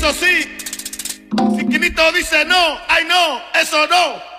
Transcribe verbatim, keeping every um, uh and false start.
Quinito sí. Si Quinito dice no, ay no, eso no.